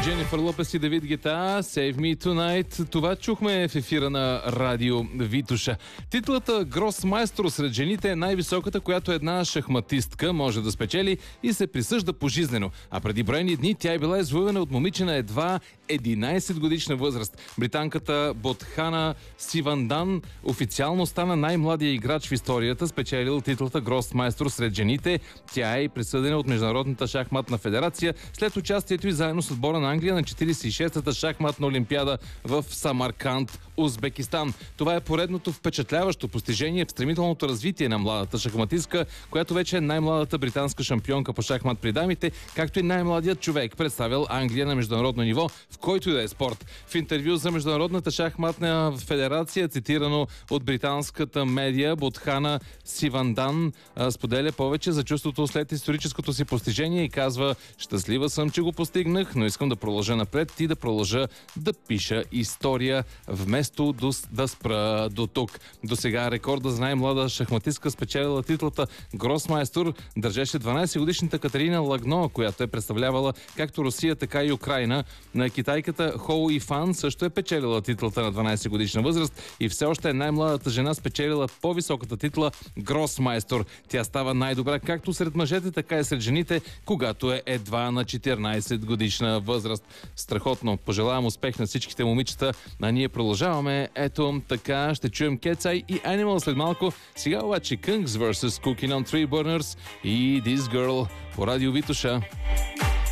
Дженифър Лопес и Давид Гета, Save Me Tonight. Това чухме в ефира на Радио Витоша. Титлата Гросмайстор сред жените е най-високата, която една шахматистка може да спечели и се присъжда пожизнено. А преди броени дни тя е била извоювана от момиче на едва 11 годишна възраст. Британката Ботхана Сивандан официално стана най-младия играч в историята, спечелил титлата Гросмайстор сред жените. Тя е присъдена от Международната шахматна федерация след участието и заедно с отбора на Англия на 46-та шахматна олимпиада в Самарканд, Узбекистан. Това е поредното впечатляващо постижение в стремителното развитие на младата шахматистка, която вече е най-младата британска шампионка по шахмат при дамите, както и най-младият човек, представил Англия на международно ниво, в който и да е спорт. В интервю за Международната шахматна федерация, цитирано от британската медия, Ботхана Сивандан споделя повече за чувството след историческото си постижение и казва: щастлива съм, че го постигнах, но искам да продължа напред и да продължа да пиша история, вместо да спра до тук. До сега рекорда за най-млада шахматистка, спечелила титлата Гросмайстор, държеше 12-годишната Катерина Лагно, която е представлявала както Русия, така и Украйна. На китайката Хоу Ифан също е печелила титлата на 12-годишна възраст и все още е най-младата жена, спечелила по-високата титла Гросмайстор. Тя става най-добра както сред мъжете, така и сред жените, когато е едва на 14 годишна възраст. Страхотно. Пожелавам успех на всичките момичета, а ние продължаваме. Ето така, ще чуем Cat's Eye и Animal след малко. Сега обаче Kungs vs. Cooking on Three Burners и This Girl по Радио Витоша.